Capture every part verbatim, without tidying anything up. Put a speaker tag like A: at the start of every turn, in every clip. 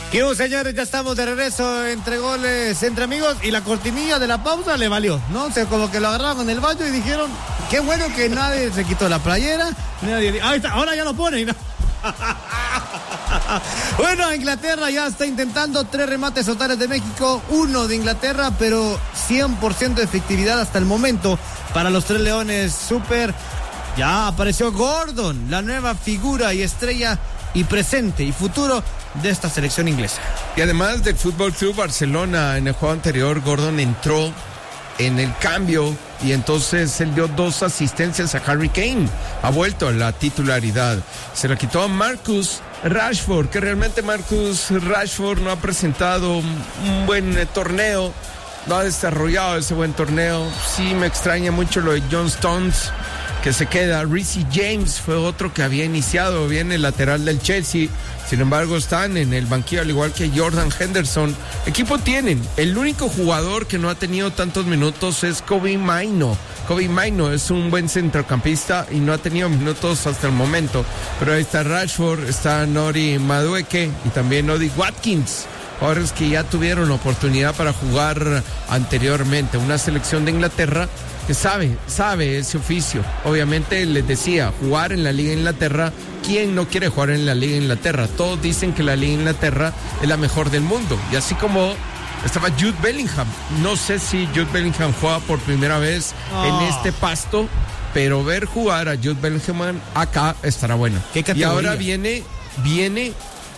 A: ¿Qué hubo, señores? Ya estamos de regreso entre goles, entre amigos, y la cortinilla de la pausa le valió, ¿no? O sea, como que lo agarraron en el baño y dijeron, qué bueno que nadie se quitó la playera, nadie... Ahí está, ahora ya lo ponen, ¿no? Bueno, Inglaterra ya está intentando tres remates totales de México, uno de Inglaterra, pero cien por ciento de efectividad hasta el momento para los tres leones. Super, ya apareció Gordon, la nueva figura y estrella y presente y futuro de esta selección inglesa.
B: Y además del Fútbol Club Barcelona, en el juego anterior Gordon entró en el cambio y entonces él dio dos asistencias a Harry Kane. Ha vuelto a la titularidad. Se la quitó a Marcus Rashford, que realmente Marcus Rashford no ha presentado un buen eh, torneo, no ha desarrollado ese buen torneo. Sí me extraña mucho lo de John Stones, que se queda. Reece James fue otro que había iniciado, viene el lateral del Chelsea. Sin embargo, están en el banquillo, al igual que Jordan Henderson. Equipo tienen. El único jugador que no ha tenido tantos minutos es Kobbie Mainoo. Kobbie Mainoo es un buen centrocampista y no ha tenido minutos hasta el momento. Pero ahí está Rashford, está Nori Madueke y también Odi Watkins. Jugadores que ya tuvieron oportunidad para jugar anteriormente. Una selección de Inglaterra que sabe, sabe ese oficio. Obviamente les decía, jugar en la Liga de Inglaterra, ¿quién no quiere jugar en la Liga de Inglaterra? Todos dicen que la Liga de Inglaterra es la mejor del mundo. Y así como estaba Jude Bellingham, no sé si Jude Bellingham juega por primera vez oh. en este pasto, pero ver jugar a Jude Bellingham acá estará bueno.
A: ¿Qué categoría?
B: Y ahora viene, viene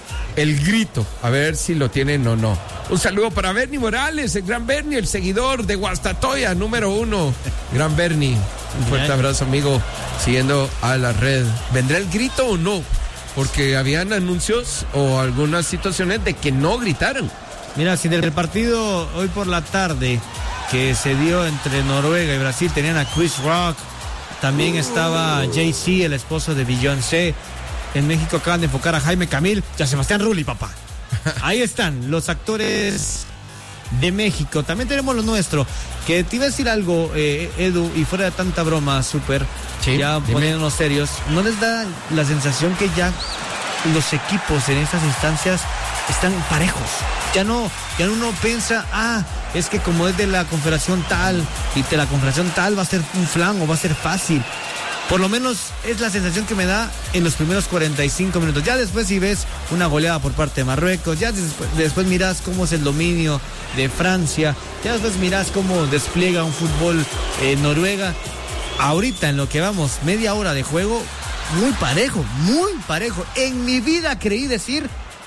B: el grito, a ver si lo tienen o no. Un saludo para Bernie Morales, el gran Bernie, el seguidor de Guastatoya, número uno. Gran Bernie, un fuerte abrazo, amigo, siguiendo a la red. ¿Vendrá el grito o no? Porque habían anuncios o algunas situaciones de que no gritaran.
A: Mira, si del partido hoy por la tarde que se dio entre Noruega y Brasil tenían a Chris Rock, también estaba Jay-Z, el esposo de Beyoncé. En México acaban de enfocar a Jaime Camil y a Sebastián Rulli, papá. Ahí están los actores de México. También tenemos lo nuestro. Que te iba a decir algo, eh, Edu, y fuera de tanta broma, súper, sí, ya dime. Poniéndonos serios, ¿no les da la sensación que ya los equipos en estas instancias están parejos? Ya no, ya uno piensa, ah, es que como es de la confederación tal y de la confederación tal va a ser un flan o va a ser fácil. Por lo menos es la sensación que me da en los primeros cuarenta y cinco minutos. Ya después si ves una goleada por parte de Marruecos, ya después, después mirás cómo es el dominio de Francia, ya después mirás cómo despliega un fútbol eh, Noruega. Ahorita en lo que vamos, media hora de juego, muy parejo, muy parejo. En mi vida creí decir,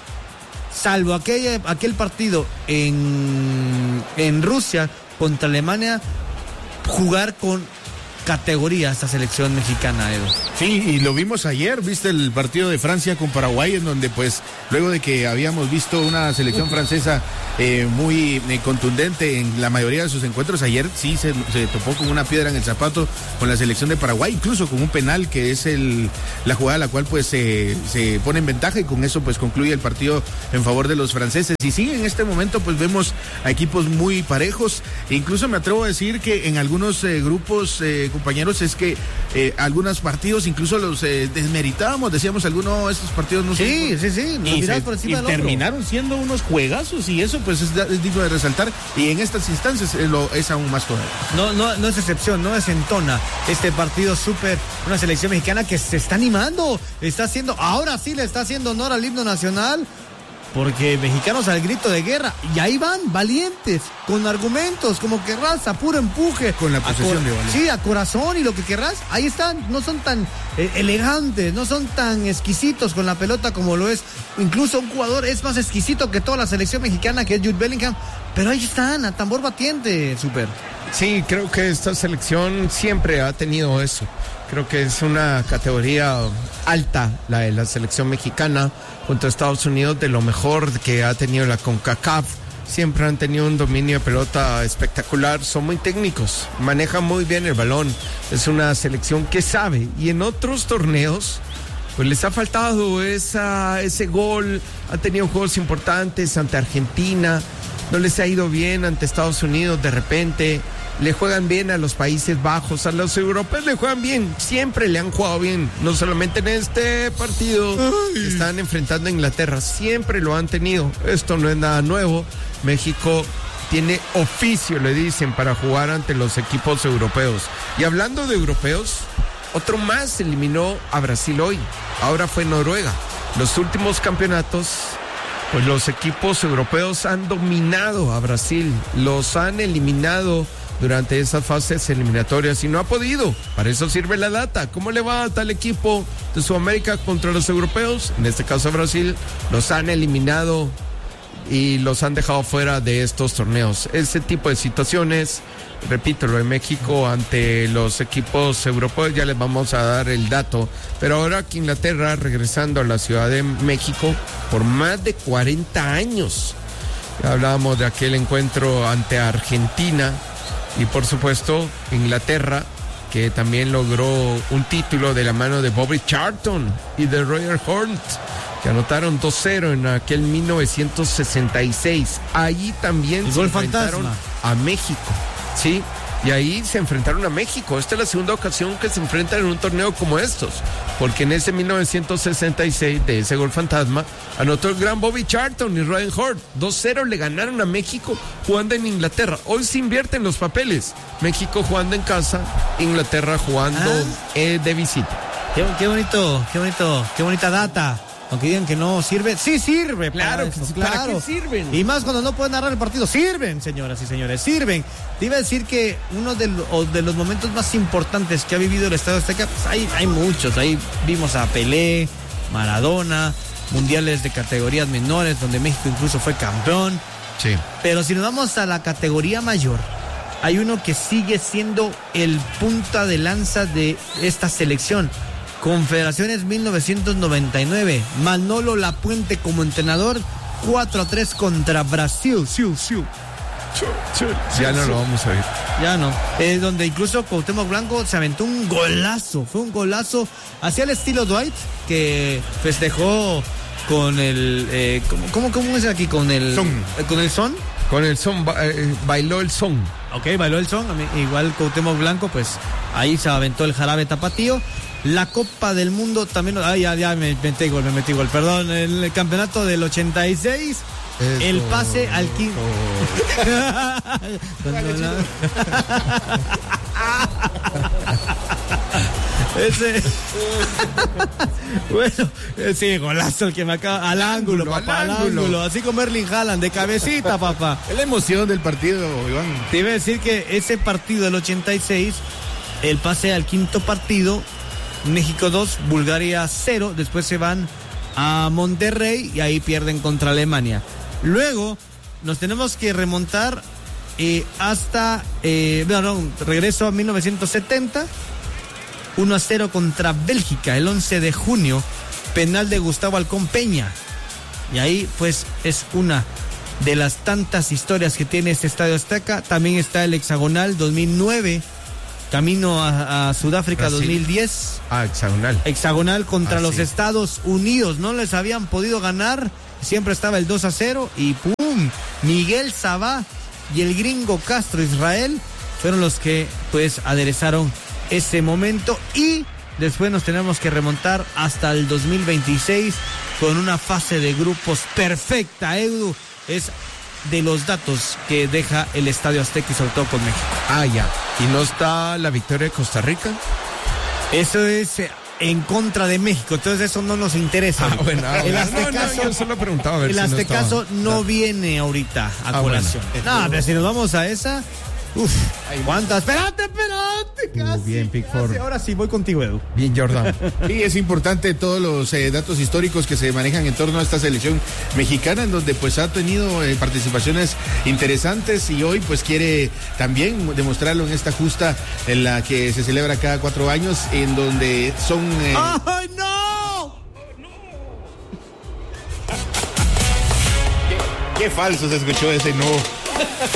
A: salvo aquel, aquel partido en, en Rusia contra Alemania, jugar con categoría esta selección mexicana, Edu.
C: Sí, y lo vimos ayer, viste el partido de Francia con Paraguay, en donde pues luego de que habíamos visto una selección francesa eh, muy eh, contundente en la mayoría de sus encuentros, ayer sí se, se topó con una piedra en el zapato con la selección de Paraguay, incluso con un penal que es el la jugada la cual pues eh, se pone en ventaja y con eso pues concluye el partido en favor de los franceses. Y sí, en este momento pues vemos a equipos muy parejos, e incluso me atrevo a decir que en algunos eh, grupos eh, compañeros, es que eh, algunos partidos incluso los eh, desmeritábamos, decíamos algunos estos partidos no
A: sí, sí, sí,
C: y, se, por y terminaron siendo unos juegazos y eso pues es, es digno de resaltar, y en estas instancias es, lo, es aún más todavía.
A: No, no, no es excepción, no desentona este partido súper, una selección mexicana que se está animando, está haciendo, ahora sí le está haciendo honor al himno nacional. Porque mexicanos al grito de guerra, y ahí van, valientes, con argumentos, como querrás, a puro empuje.
C: Con la posesión
A: de
C: balón.
A: Sí, a corazón y lo que querrás, ahí están, no son tan eh, elegantes, no son tan exquisitos con la pelota como lo es. Incluso un jugador es más exquisito que toda la selección mexicana, que es Jude Bellingham, pero ahí están, a tambor batiente, súper.
B: Sí, creo que esta selección siempre ha tenido eso. Creo que es una categoría alta la de la selección mexicana contra Estados Unidos, de lo mejor que ha tenido la CONCACAF. Siempre han tenido un dominio de pelota espectacular, son muy técnicos, manejan muy bien el balón. Es una selección que sabe, y en otros torneos pues les ha faltado esa, ese gol. Han tenido juegos importantes ante Argentina, no les ha ido bien ante Estados Unidos de repente. le juegan bien a los Países Bajos, a los europeos le juegan bien, siempre le han jugado bien, no solamente en este partido que están enfrentando a Inglaterra, siempre lo han tenido, esto no es nada nuevo. México tiene oficio, le dicen, para jugar ante los equipos europeos. Y hablando de europeos, otro más eliminó a Brasil hoy, ahora fue Noruega. Los últimos campeonatos, pues los equipos europeos han dominado a Brasil, los han eliminado durante esas fases eliminatorias y no ha podido. Para eso sirve la data. ¿Cómo le va a tal equipo de Sudamérica contra los europeos? En este caso Brasil, los han eliminado y los han dejado fuera de estos torneos. Ese tipo de situaciones, repito, lo de México ante los equipos europeos, ya les vamos a dar el dato. Pero ahora que Inglaterra, regresando a la Ciudad de México por más de cuarenta años. Hablábamos de aquel encuentro ante Argentina y por supuesto Inglaterra, que también logró un título de la mano de Bobby Charlton y de Roger Hunt, que anotaron dos cero en aquel mil novecientos sesenta y seis. Ahí también
A: el
B: se
A: gol
B: enfrentaron
A: fantasma
B: a México, ¿sí? Y ahí se enfrentaron a México. Esta es la segunda ocasión que se enfrentan en un torneo como estos, porque en ese mil novecientos sesenta y seis, de ese gol fantasma, anotó el gran Bobby Charlton y Ryan Hort. dos cero le ganaron a México jugando en Inglaterra. Hoy se invierten los papeles. México jugando en casa, Inglaterra jugando
A: ah.
B: eh, de visita.
A: Qué, qué bonito, qué bonito, qué bonita data. Aunque digan que no sirve, sí sirve.
B: Claro,
A: para eso,
B: ¿para
A: claro.
B: qué sirven?
A: Y más cuando no pueden narrar el partido, sirven, señoras y señores, sirven. Te iba a decir que uno de, lo, de los momentos más importantes que ha vivido el Estadio Azteca, pues hay, hay muchos. Ahí vimos a Pelé, Maradona, mundiales de categorías menores, donde México incluso fue campeón.
B: Sí.
A: Pero si nos vamos a la categoría mayor, hay uno que sigue siendo el punta de lanza de esta selección. Confederaciones mil novecientos noventa y nueve, Manolo Lapuente como entrenador, cuatro a tres contra Brasil. Siu, siu.
B: Ya no lo vamos a ver.
A: Ya no. Eh, donde incluso Cuauhtémoc Blanco se aventó un golazo, fue un golazo hacia el estilo Dwight, que festejó con el, eh, ¿cómo, cómo, cómo es aquí? Con el
C: son.
A: Eh, con el son.
B: Con el son, eh, bailó el son.
A: Ok, bailó el son, igual Cuauhtémoc Blanco, pues ahí se aventó el jarabe tapatío. La Copa del Mundo también, ah, ya, ya me metí gol, me metí gol, perdón, el campeonato del ochenta y seis, eso, el pase al quinto. Ese. Bueno, sí, golazo el que me acaba. Al ángulo, papá, al ángulo. ángulo. Así como Erling Haaland, de cabecita, papá.
C: Es la emoción del partido, Iván.
A: Te iba a decir que ese partido del ochenta y seis, el pase al quinto partido, México dos, Bulgaria cero, después se van a Monterrey y ahí pierden contra Alemania. Luego nos tenemos que remontar eh, hasta, eh, no, no, regreso a mil novecientos setenta, uno a cero contra Bélgica, el once de junio, penal de Gustavo Halcón Peña. Y ahí pues es una de las tantas historias que tiene este Estadio Azteca. También está el hexagonal dos mil nueve, camino a, a Sudáfrica Brasil. dos mil diez.
B: Ah, hexagonal.
A: Hexagonal contra
B: ah,
A: los
B: sí.
A: Estados Unidos. No les habían podido ganar. Siempre estaba el dos a cero. Y ¡pum! Miguel Sabá y el gringo Castro Israel fueron los que pues aderezaron ese momento. Y después nos tenemos que remontar hasta el dos mil veintiséis con una fase de grupos perfecta. Edu, es de los datos que deja el Estadio Azteca y sobre todo con México.
B: Ah, ya. ¿Y no está la victoria de Costa Rica?
A: Eso es eh, en contra de México, entonces eso no nos interesa.
B: Ah, bueno, ah,
A: el
B: no,
A: Aztecaso,
B: no, yo solo preguntaba a ver
A: el
B: si no
A: Aztecaso
B: estaba.
A: no viene ahorita a
B: Ah,
A: colación.
B: bueno.
A: No, pero si nos vamos a esa, uff, ¿cuántas? Espérate, espérate, casi.
B: Muy bien, Pickford.
A: Casi. Ahora sí, voy contigo, Edu.
B: Bien, Jordan.
C: Sí, es importante todos los eh, datos históricos que se manejan en torno a esta selección mexicana, en donde pues ha tenido eh, participaciones interesantes y hoy pues quiere también demostrarlo en esta justa en la que se celebra cada cuatro años, en donde son... Eh...
A: ¡Ay, no!
C: qué, qué falso se escuchó ese no.